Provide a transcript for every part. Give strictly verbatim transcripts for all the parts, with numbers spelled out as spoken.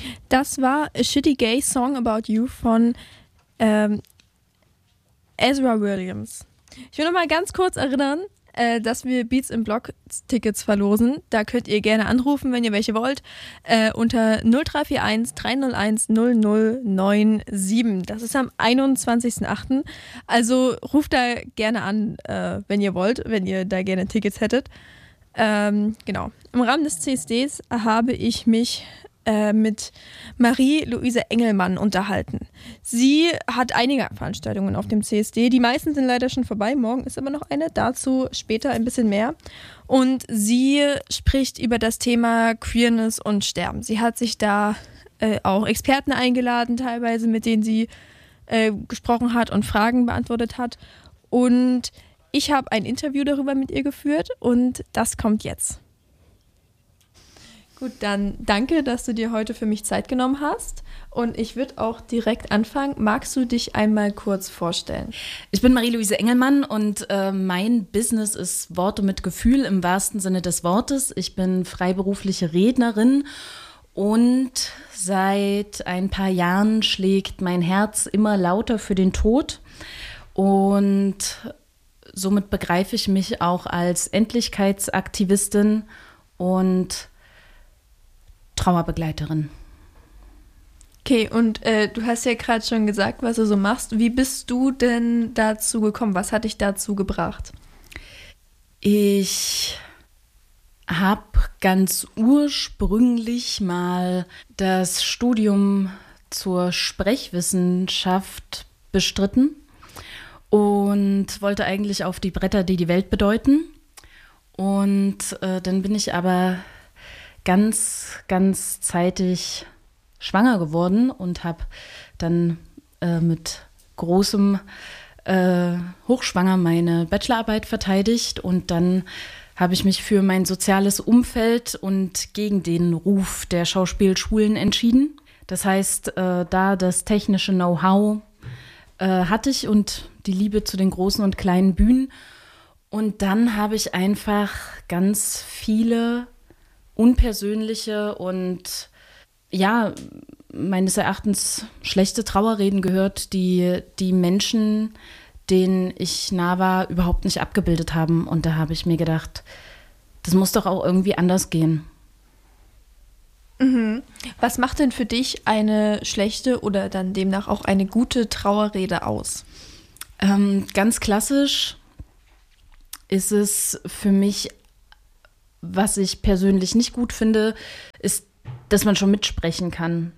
Das war A Shitty Gay Song About You von ähm, Ezra Williams. Ich will noch mal ganz kurz erinnern, äh, dass wir Beats im Block Tickets verlosen. Da könnt ihr gerne anrufen, wenn ihr welche wollt, äh, unter null drei vier eins drei null eins null null neun sieben. Das ist am einundzwanzigsten achten Also ruft da gerne an, äh, wenn ihr wollt, wenn ihr da gerne Tickets hättet. Ähm, genau. Im Rahmen des C S Ds habe ich mich äh, mit Marie-Luise Engelmann unterhalten. Sie hat einige Veranstaltungen auf dem C S D. Die meisten sind leider schon vorbei. Morgen ist aber noch eine. Dazu später ein bisschen mehr. Und sie spricht über das Thema Queerness und Sterben. Sie hat sich da äh, auch Experten eingeladen, teilweise, mit denen sie äh, gesprochen hat und Fragen beantwortet hat. Und ich habe ein Interview darüber mit ihr geführt und das kommt jetzt. Gut, dann danke, dass du dir heute für mich Zeit genommen hast. Und ich würde auch direkt anfangen. Magst du dich einmal kurz vorstellen? Ich bin Marie-Luise Engelmann und äh, mein Business ist Worte mit Gefühl im wahrsten Sinne des Wortes. Ich bin freiberufliche Rednerin und seit ein paar Jahren schlägt mein Herz immer lauter für den Tod. Und somit begreife ich mich auch als Endlichkeitsaktivistin und Trauerbegleiterin. Okay, und äh, du hast ja gerade schon gesagt, was du so machst. Wie bist du denn dazu gekommen? Was hat dich dazu gebracht? Ich habe ganz ursprünglich mal das Studium zur Sprechwissenschaft bestritten und wollte eigentlich auf die Bretter, die die Welt bedeuten. Und äh, dann bin ich aber ganz, ganz zeitig schwanger geworden und habe dann äh, mit großem äh, Hochschwanger meine Bachelorarbeit verteidigt. Und dann habe ich mich für mein soziales Umfeld und gegen den Ruf der Schauspielschulen entschieden. Das heißt, äh, da das technische Know-how äh, hatte ich und die Liebe zu den großen und kleinen Bühnen. Und dann habe ich einfach ganz viele unpersönliche und ja, meines Erachtens schlechte Trauerreden gehört, die die Menschen, denen ich nah war, überhaupt nicht abgebildet haben. Und da habe ich mir gedacht, das muss doch auch irgendwie anders gehen. Mhm. Was macht denn für dich eine schlechte oder dann demnach auch eine gute Trauerrede aus? Ähm, ganz klassisch ist es für mich, was ich persönlich nicht gut finde, ist, dass man schon mitsprechen kann.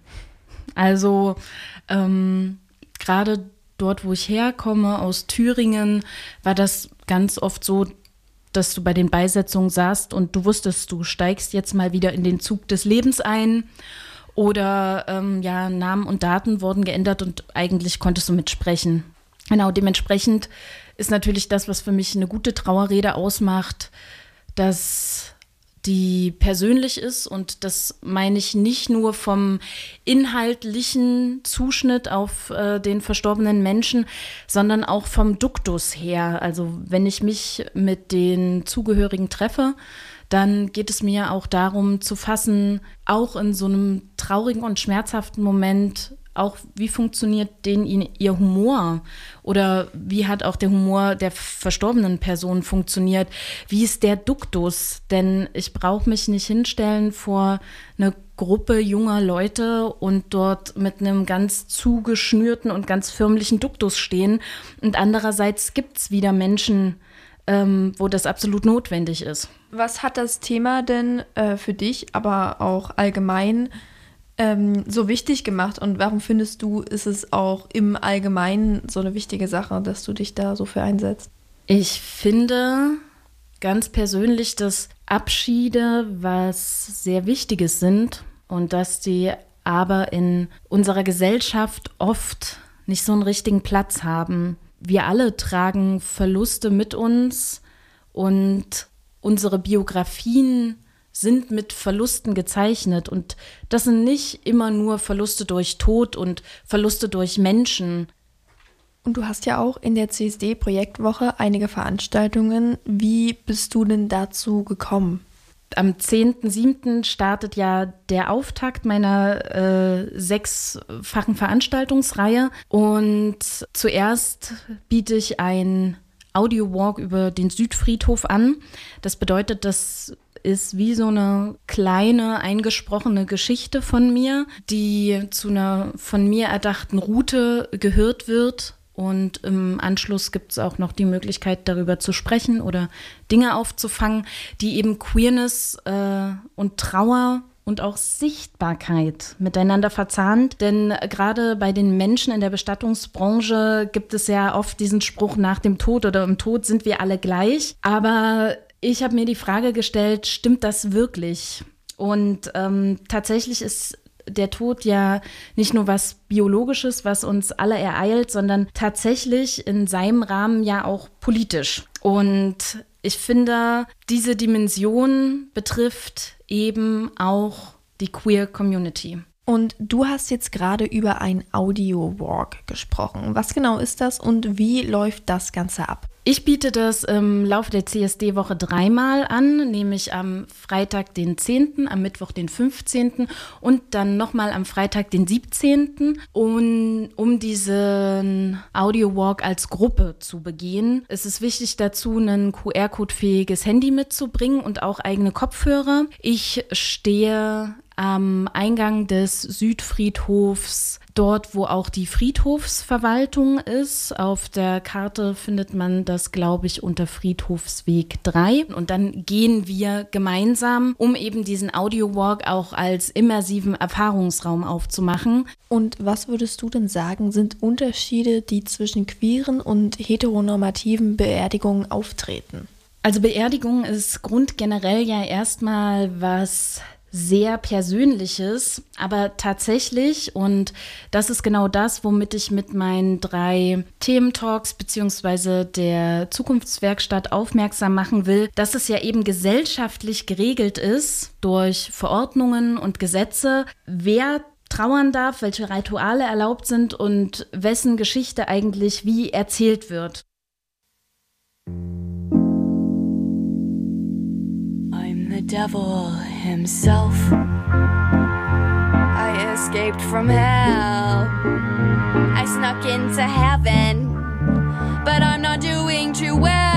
Also ähm, gerade dort, wo ich herkomme, aus Thüringen, war das ganz oft so, dass du bei den Beisetzungen saßt und du wusstest, du steigst jetzt mal wieder in den Zug des Lebens ein. Oder ähm, ja, Namen und Daten wurden geändert und eigentlich konntest du mitsprechen. Genau, dementsprechend ist natürlich das, was für mich eine gute Trauerrede ausmacht, dass die persönlich ist, und das meine ich nicht nur vom inhaltlichen Zuschnitt auf äh, den verstorbenen Menschen, sondern auch vom Duktus her. Also wenn ich mich mit den Zugehörigen treffe, dann geht es mir auch darum zu fassen, auch in so einem traurigen und schmerzhaften Moment, auch wie funktioniert denen ihr Humor oder wie hat auch der Humor der verstorbenen Person funktioniert? Wie ist der Duktus? Denn ich brauche mich nicht hinstellen vor eine Gruppe junger Leute und dort mit einem ganz zugeschnürten und ganz förmlichen Duktus stehen. Und andererseits gibt es wieder Menschen, ähm, wo das absolut notwendig ist. Was hat das Thema denn äh, für dich, aber auch allgemein ähm, so wichtig gemacht, und warum findest du, ist es auch im Allgemeinen so eine wichtige Sache, dass du dich da so für einsetzt? Ich finde ganz persönlich, dass Abschiede was sehr Wichtiges sind und dass die aber in unserer Gesellschaft oft nicht so einen richtigen Platz haben. Wir alle tragen Verluste mit uns und unsere Biografien sind mit Verlusten gezeichnet. Und das sind nicht immer nur Verluste durch Tod und Verluste durch Menschen. Und du hast ja auch in der C S D-Projektwoche einige Veranstaltungen. Wie bist du denn dazu gekommen? Am zehnten siebten startet ja der Auftakt meiner äh, sechsfachen Veranstaltungsreihe. Und zuerst biete ich ein Audio-Walk über den Südfriedhof an. Das bedeutet, das ist wie so eine kleine, eingesprochene Geschichte von mir, die zu einer von mir erdachten Route gehört wird. Und im Anschluss gibt es auch noch die Möglichkeit, darüber zu sprechen oder Dinge aufzufangen, die eben Queerness äh, und Trauer und auch Sichtbarkeit miteinander verzahnt. Denn gerade bei den Menschen in der Bestattungsbranche gibt es ja oft diesen Spruch, nach dem Tod oder im Tod sind wir alle gleich. Aber ich habe mir die Frage gestellt, stimmt das wirklich? Und ähm, tatsächlich ist der Tod ja nicht nur was Biologisches, was uns alle ereilt, sondern tatsächlich in seinem Rahmen ja auch politisch. Und ich finde, diese Dimension betrifft eben auch die Queer Community. Und du hast jetzt gerade über ein Audio-Walk gesprochen. Was genau ist das und wie läuft das Ganze ab? Ich biete das im Laufe der C S D-Woche dreimal an, nämlich am Freitag den zehnten, am Mittwoch den fünfzehnten und dann nochmal am Freitag den siebzehnten. Und um diesen Audio-Walk als Gruppe zu begehen, ist es wichtig dazu, ein Q R-Code-fähiges Handy mitzubringen und auch eigene Kopfhörer. Ich stehe am Eingang des Südfriedhofs, dort wo auch die Friedhofsverwaltung ist. Auf der Karte findet man das, glaube ich, unter Friedhofsweg drei. Und dann gehen wir gemeinsam, um eben diesen Audio-Walk auch als immersiven Erfahrungsraum aufzumachen. Und was würdest du denn sagen, sind Unterschiede, die zwischen queeren und heteronormativen Beerdigungen auftreten? Also Beerdigung ist grundgenerell ja erstmal was sehr Persönliches, aber tatsächlich, und das ist genau das, womit ich mit meinen drei Thementalks beziehungsweise der Zukunftswerkstatt aufmerksam machen will, dass es ja eben gesellschaftlich geregelt ist durch Verordnungen und Gesetze, wer trauern darf, welche Rituale erlaubt sind und wessen Geschichte eigentlich wie erzählt wird. The devil himself. I escaped from hell. I snuck into heaven, but I'm not doing too well.